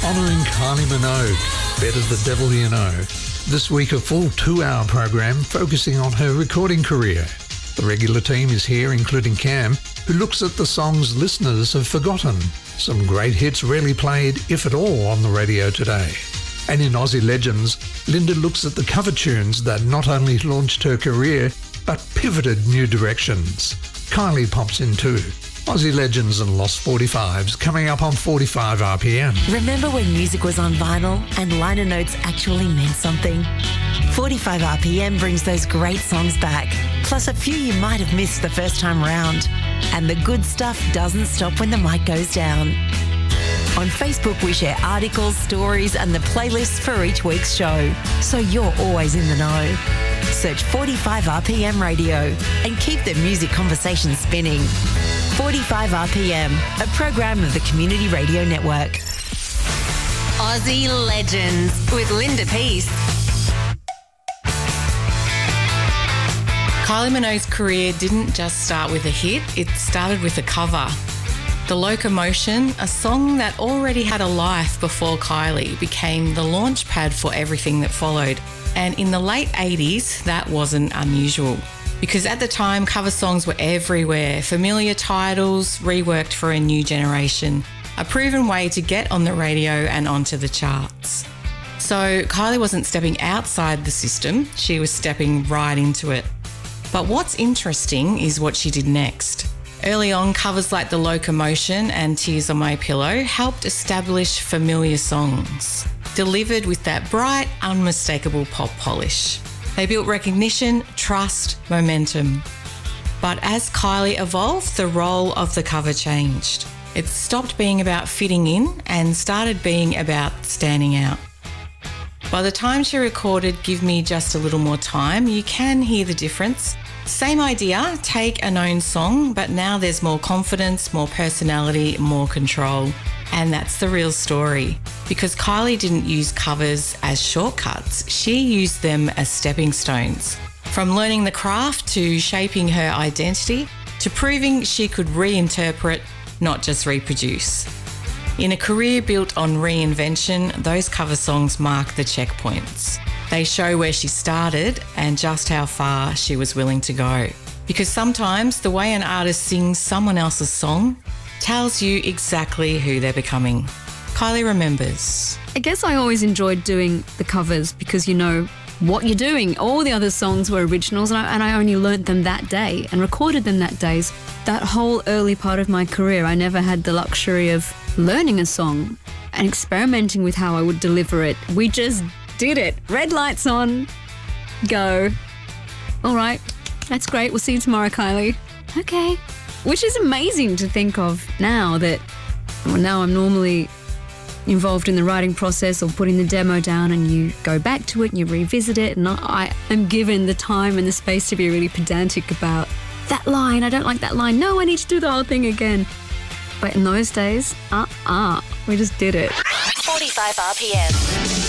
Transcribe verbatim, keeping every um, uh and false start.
honouring Kylie Minogue, Better the Devil You Know. This week a full two-hour program focusing on her recording career. The regular team is here, including Cam, who looks at the songs listeners have forgotten. Some great hits rarely played, if at all, on the radio today. And in Aussie Legends, Linda looks at the cover tunes that not only launched her career, but pivoted new directions. Kylie pops in too. Aussie Legends and Lost forty-fives coming up on forty-five R P M. Remember when music was on vinyl and liner notes actually meant something? forty-five R P M brings those great songs back, plus a few you might have missed the first time round. And the good stuff doesn't stop when the mic goes down. On Facebook, we share articles, stories and the playlists for each week's show, so you're always in the know. Search forty-five R P M Radio and keep the music conversation spinning. forty-five R P M, a program of the Community Radio Network. Aussie Legends with Linda Peace. Kylie Minogue's career didn't just start with a hit, it started with a cover. The Locomotion, a song that already had a life before Kylie, became the launch pad for everything that followed. And in the late eighties, that wasn't unusual. Because at the time, cover songs were everywhere, familiar titles, reworked for a new generation, a proven way to get on the radio and onto the charts. So Kylie wasn't stepping outside the system, she was stepping right into it. But what's interesting is what she did next. Early on, covers like The Locomotion and Tears on My Pillow helped establish familiar songs, delivered with that bright, unmistakable pop polish. They built recognition, trust, momentum. But as Kylie evolved, the role of the cover changed. It stopped being about fitting in and started being about standing out. By the time she recorded Give Me Just a Little More Time, you can hear the difference. Same idea, take a known song, but now there's more confidence, more personality, more control. And that's the real story. Because Kylie didn't use covers as shortcuts, she used them as stepping stones. From learning the craft to shaping her identity to proving she could reinterpret, not just reproduce. In a career built on reinvention, those cover songs mark the checkpoints. They show where she started and just how far she was willing to go. Because sometimes the way an artist sings someone else's song tells you exactly who they're becoming. Kylie remembers. I guess I always enjoyed doing the covers because you know what you're doing. All the other songs were originals and I, and I only learnt them that day and recorded them that day. That whole early part of my career, I never had the luxury of learning a song and experimenting with how I would deliver it. We just did it. Red lights on. Go. All right. That's great. We'll see you tomorrow, Kylie. Okay. Which is amazing to think of now that well, now I'm normally involved in the writing process or putting the demo down and you go back to it and you revisit it and I am given the time and the space to be really pedantic about that line. I don't like that line. No, I need to do the whole thing again. But in those days, uh-uh, we just did it. forty-five R P M.